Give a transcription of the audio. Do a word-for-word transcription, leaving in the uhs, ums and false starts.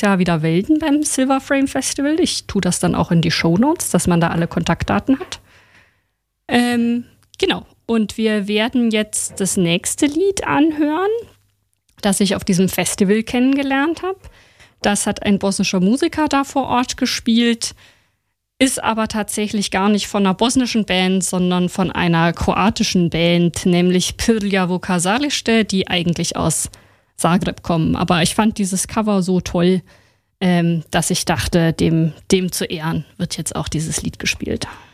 nächstes Jahr wieder melden beim Silver Frame Festival. Ich tue das dann auch in die Shownotes, dass man da alle Kontaktdaten hat. Ähm, genau. Und wir werden jetzt das nächste Lied anhören, das ich auf diesem Festival kennengelernt habe. Das hat ein bosnischer Musiker da vor Ort gespielt, ist aber tatsächlich gar nicht von einer bosnischen Band, sondern von einer kroatischen Band, nämlich Prljavo Kazalište, die eigentlich aus Zagreb kommen. Aber ich fand dieses Cover so toll, ähm, dass ich dachte, dem, dem zu Ehren wird jetzt auch dieses Lied gespielt.